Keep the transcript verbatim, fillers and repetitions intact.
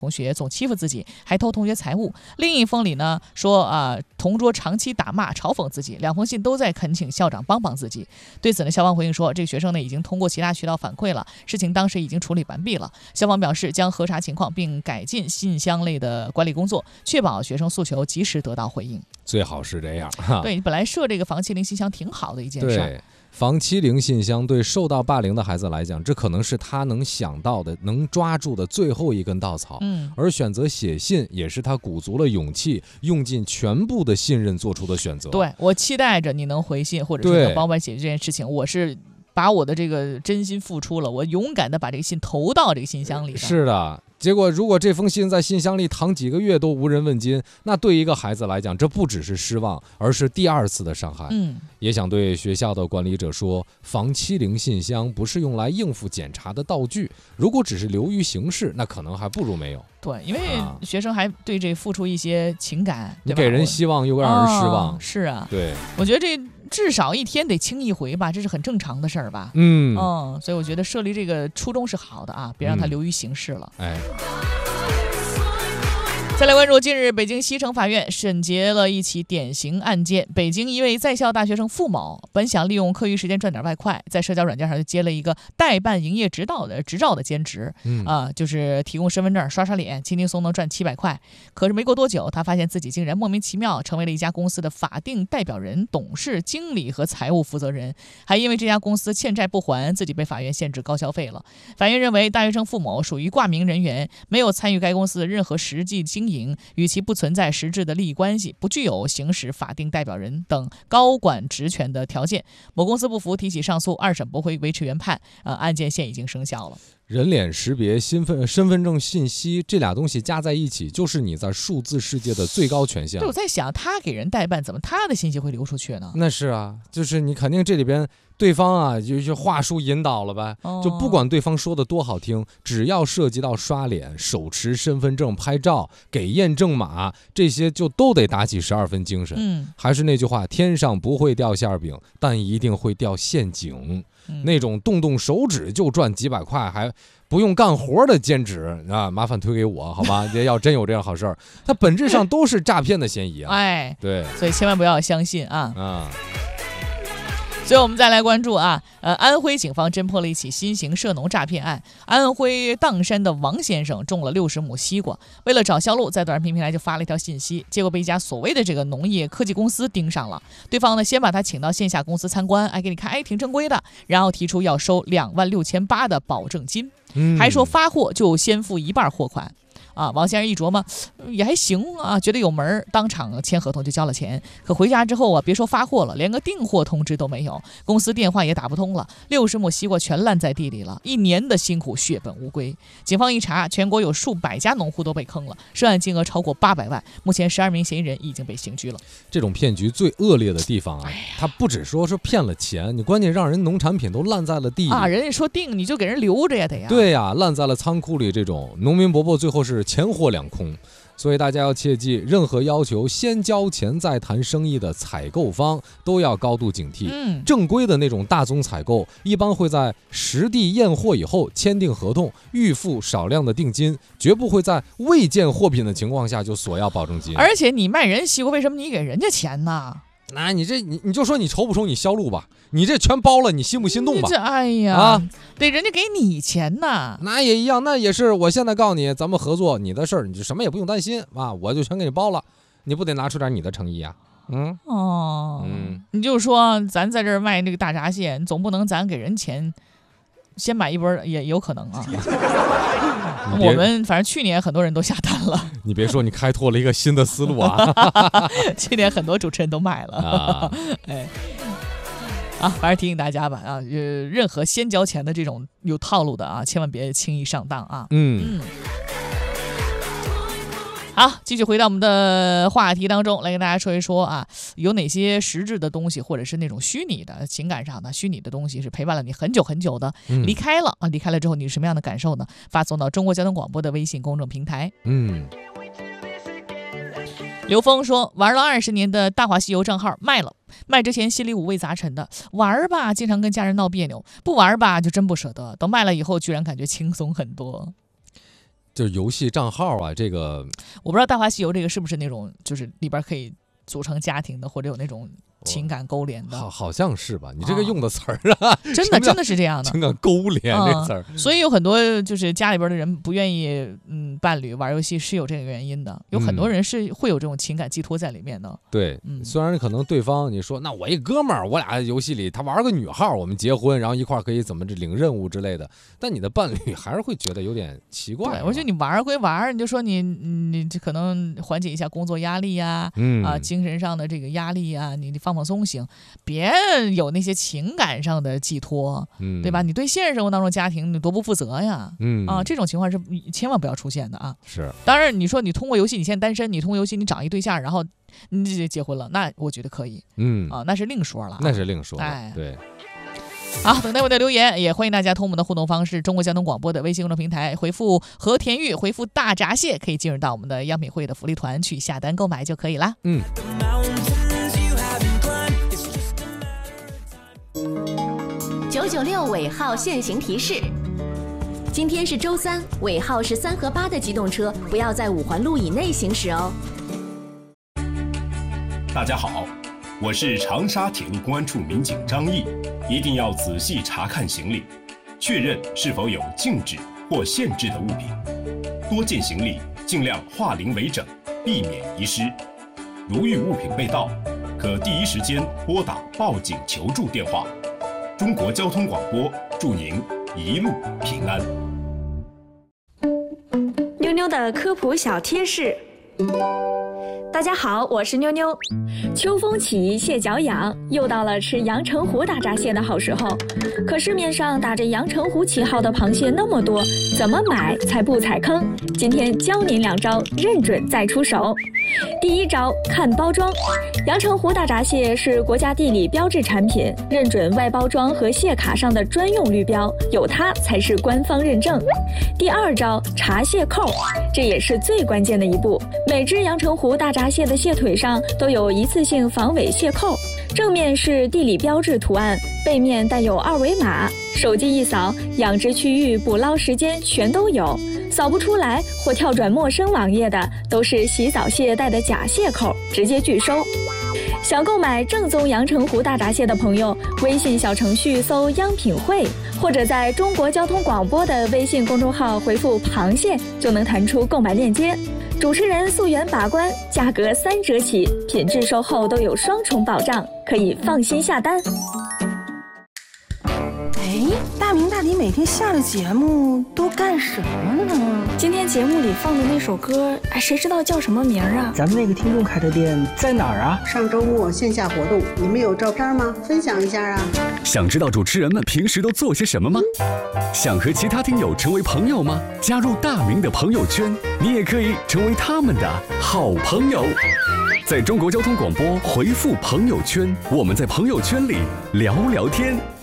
同学总欺负自己，还偷同学财物。另一封里呢说啊、呃，同桌长期打骂嘲讽自己，两封信都在恳请校长帮帮自己。对此呢，校方回应说，这个学生呢已经通过其他渠道反馈了，事情当时已经处理完毕了。校方表示将核查情况，并改进信箱类的管理工作，确保学生诉求及时得到回应。 最好是这样。 对，你本来设这个防欺凌信箱挺好的一件事。 对。防欺凌信箱对受到霸凌的孩子来讲，这可能是他能想到的、能抓住的最后一根稻草。 嗯， 而选择写信，也是他鼓足了勇气，用尽全部的信任做出的选择。 对，我期待着你能回信，或者是能帮我解决这件事情。我是把我的这个真心付出了，我勇敢的把这个信投到这个信箱里。 是的。结果，如果这封信在信箱里躺几个月都无人问津，那对一个孩子来讲，这不只是失望，而是第二次的伤害。 嗯， 也想对学校的管理者说，防欺凌信箱不是用来应付检查的道具，如果只是流于形式，那可能还不如没有。 对，因为学生还对这付出一些情感，啊、 你给人希望又让人失望。 哦、是啊， 对， 我觉得这至少一天得清一回吧，这是很正常的事儿吧。 嗯嗯，所以我觉得设立这个初衷是好的啊，别让它流于形式了。 嗯、哎。 再来关注，近日北京西城法院审结了一起典型案件。北京一位在校大学生付某，本想利用课余时间赚点外快，在社交软件上就接了一个代办营业执照的执照的兼职， 嗯啊，就是提供身份证刷刷脸，轻轻松能赚七百块。可是没过多久，他发现自己竟然莫名其妙成为了一家公司的法定代表人、董事、经理和财务负责人，还因为这家公司欠债不还，自己被法院限制高消费了。法院认为大学生付某属于挂名人员，没有参与该公司的任何实际经营，与其不存在实质的利益关系，不具有行使法定代表人等高管职权的条件。某公司不服，提起上诉，二审驳回，维持原判。呃，案件现已经生效了。 人脸识别、身份身份证信息这俩东西加在一起，就是你在数字世界的最高权限。 对，我在想，他给人代办，怎么他的信息会流出去呢？ 那是啊，就是你肯定这里边对方啊，就是话术引导了呗。 哦、 就不管对方说的多好听，只要涉及到刷脸、手持身份证拍照、给验证码，这些就都得打起十二分精神。 嗯， 还是那句话，天上不会掉馅饼，但一定会掉陷阱。 嗯、 那种动动手指就赚几百块，还不用干活的兼职啊，麻烦推给我好吧？要真有这样好事儿，它本质上都是诈骗的嫌疑啊！ 哎， 对， 所以千万不要相信啊！ 啊。 所以我们再来关注啊，呃，安徽警方侦破了一起新型涉农诈骗案。安徽砀山的王先生种了六十亩西瓜，为了找销路，在短视频平台就发了一条信息，结果被一家所谓的这个农业科技公司盯上了。对方呢，先把他请到线下公司参观，哎，给你看，哎，挺正规的，然后提出要收两万六千八的保证金， 嗯、 还说发货就先付一半货款。啊，王先生一琢磨，也还行啊，觉得有门，当场签合同就交了钱。可回家之后啊，别说发货了，连个订货通知都没有，公司电话也打不通了，六十亩西瓜全烂在地里了，一年的辛苦血本无归。警方一查，全国有数百家农户都被坑了，涉案金额超过八百万。目前十二名嫌疑人已经被刑拘了。 这种骗局最恶劣的地方啊，他不只说是骗了钱，你关键让人农产品都烂在了地里啊，人家说订你就给人留着呀，得呀。 对呀，烂在了仓库里，这种农民伯伯最后是钱货两空。所以大家要切记，任何要求先交钱再谈生意的采购方都要高度警惕。 嗯， 正规的那种大宗采购一般会在实地验货以后签订合同，预付少量的定金，绝不会在未见货品的情况下就索要保证金。 而且你卖人西瓜，为什么你给人家钱呢？ 那你这你你就说你愁不愁你销路吧，你这全包了，你心不心动吧？ 这哎呀， 啊， 得人家给你钱呐。 那也一样，那也是我现在告诉你，咱们合作你的事儿，你就什么也不用担心啊，我就全给你包了，你不得拿出点你的诚意啊？嗯哦， 嗯， 你就说咱在这儿卖那个大闸蟹，你总不能咱给人钱先买一波，也有可能啊。我们反正去年很多人都下单了。 你别说，你开拓了一个新的思路啊！ 去年很多主持人都买了。 啊、 哎，啊，反正提醒大家吧啊，呃，任何先交钱的这种有套路的啊，千万别轻易上当啊。 嗯。 嗯好，继续回到我们的话题当中来跟大家说一说啊，有哪些实质的东西，或者是那种虚拟的情感上的虚拟的东西是陪伴了你很久很久的， 嗯、 离开了啊，离开了之后你是什么样的感受呢？发送到中国交通广播的微信公众平台。 嗯， 刘峰说，玩了二十年的大话西游账号卖了，卖之前心里五味杂陈的，玩吧经常跟家人闹别扭，不玩吧就真不舍得，等卖了以后居然感觉轻松很多。 就是游戏账号啊，这个我不知道《大话西游》这个是不是那种就是里边可以组成家庭的，或者有那种情感勾连的， 好好像是吧？你这个用的词儿啊， 真的真的是这样的， 情感勾连这词儿、 嗯。所以有很多就是家里边的人不愿意，嗯，伴侣玩游戏是有这个原因的。有很多人是会有这种情感寄托在里面的。 对，嗯、虽然可能对方你说，那我一哥们儿，我俩游戏里他玩个女号，我们结婚，然后一块儿可以怎么领任务之类的，但你的伴侣还是会觉得有点奇怪。 对，我觉得你玩归玩，你就说你你可能缓解一下工作压力呀、啊，嗯、啊，精神上的这个压力呀、啊，你放放松行。别有那些情感上的寄托，嗯，对吧？你对现实生活当中家庭你多不负责呀，嗯啊，这种情况是千万不要出现的啊。 是， 当然你说你通过游戏你现在单身，你通过游戏你找一对象，然后你就结婚了，那我觉得可以，嗯啊，那是另说了， 那是另说了， 哎， 对。 好，等待我的留言，也欢迎大家通过我们的互动方式，中国交通广播的微信公众平台回复和田玉，回复大闸蟹，可以进入到我们的样品会的福利团去下单购买就可以啦。嗯。 九九六尾号限行提示：今天是周三，尾号是三和八的机动车不要在五环路以内行驶哦。 大家好，我是长沙铁路公安处民警张毅，一定要仔细查看行李，确认是否有禁止或限制的物品。多件行李尽量化零为整，避免遗失。如遇物品被盗，可第一时间拨打报警求助电话。中国交通广播祝您一路平安。 妞妞的科普小贴士。大家好，我是妞妞。秋风起，蟹脚痒，又到了吃阳澄湖大闸蟹的好时候。可市面上打着阳澄湖旗号的螃蟹那么多，怎么买才不踩坑？今天教您两招，认准再出手。第一招，看包装。阳澄湖大闸蟹是国家地理标志产品，认准外包装和蟹卡上的专用绿标，有它才是官方认证。第二招，查蟹扣，这也是最关键的一步。每只阳澄湖大闸蟹的蟹腿上都有一次性防伪蟹扣，正面是地理标志图案，背面带有二维码，手机一扫，养殖区域、捕捞时间全都有。扫不出来或跳转陌生网页的，都是洗澡蟹带的假蟹扣，直接拒收。想购买正宗阳澄湖大闸蟹的朋友，微信小程序搜“央品汇”，或者在中国交通广播的微信公众号回复“螃蟹”，就能弹出购买链接。主持人溯源把关，价格三折起，品质售后都有双重保障，可以放心下单。 哎，大明大迪每天下了节目都干什么呢？ 今天节目里放的那首歌，哎，谁知道叫什么名啊？ 咱们那个听众开的店在哪儿啊？ 上周末线下活动，你们有照片吗？分享一下啊！ 想知道主持人们平时都做些什么吗？想和其他听友成为朋友吗？加入大明的朋友圈，你也可以成为他们的好朋友。在中国交通广播回复朋友圈，我们在朋友圈里聊聊天。